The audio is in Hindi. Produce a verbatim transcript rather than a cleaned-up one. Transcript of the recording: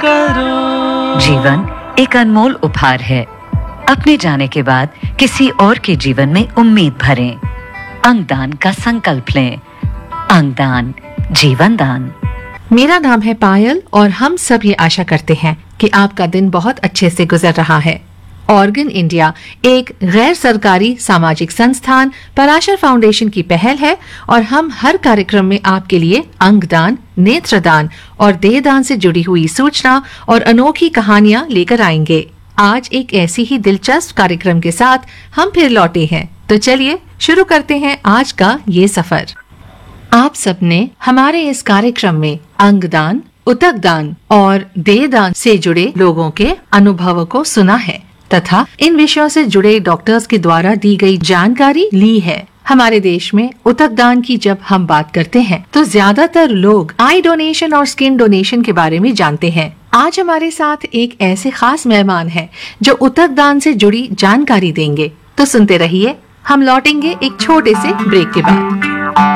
करो। जीवन एक अनमोल उपहार है। अपने जाने के बाद किसी और के जीवन में उम्मीद भरें। अंगदान का संकल्प लें। अंगदान, जीवन दान। मेरा नाम है पायल और हम सब ये आशा करते हैं कि आपका दिन बहुत अच्छे से गुजर रहा है। ऑर्गन इंडिया एक गैर सरकारी सामाजिक संस्थान पराशर फाउंडेशन की पहल है और हम हर कार्यक्रम में आपके लिए अंगदान, नेत्रदान और देहदान से जुड़ी हुई सूचना और अनोखी कहानियां लेकर आएंगे। आज एक ऐसी ही दिलचस्प कार्यक्रम के साथ हम फिर लौटे हैं, तो चलिए शुरू करते हैं आज का ये सफर। आप सबने हमारे इस कार्यक्रम में अंगदान, उतकदान और देहदान से जुड़े लोगों के अनुभवों को सुना है तथा इन विषयों से जुड़े डॉक्टर्स के द्वारा दी गई जानकारी ली है। हमारे देश में उतकदान की जब हम बात करते हैं तो ज्यादातर लोग आई डोनेशन और स्किन डोनेशन के बारे में जानते हैं। आज हमारे साथ एक ऐसे खास मेहमान हैं जो उतकदान से जुड़ी जानकारी देंगे, तो सुनते रहिए। हम लौटेंगे एक छोटे से ब्रेक के बाद।